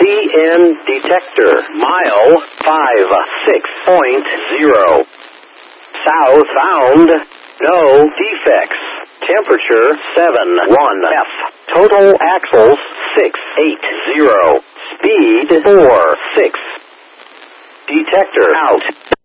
PN detector. Mile 56.0. Southbound. No defects. Temperature 71F. Total axles 680. Speed 46. Detector out.